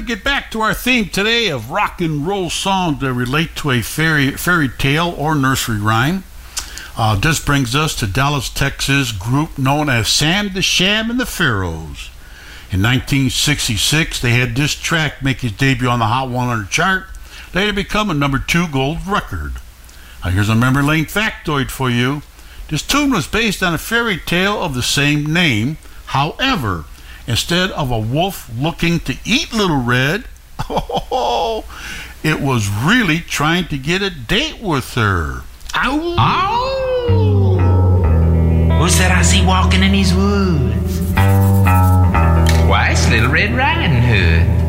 to get back to our theme today of rock and roll songs that relate to a fairy tale or nursery rhyme. This brings us to Dallas, Texas, group known as Sam the Sham and the Pharaohs. In 1966, they had this track make its debut on the Hot 100 chart, later become a number 2 gold record. Here's a memory lane factoid for you. This tune was based on a fairy tale of the same name. However, instead of a wolf looking to eat Little Red, it was really trying to get a date with her. Ow! Ow! Who's that I see walking in these woods? Why, it's Little Red Riding Hood.